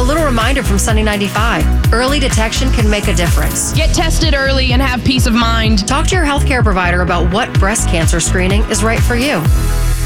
A little reminder from Sunny 95. Early detection can make a difference. Get tested early and have peace of mind. Talk to your healthcare provider about what breast cancer screening is right for you.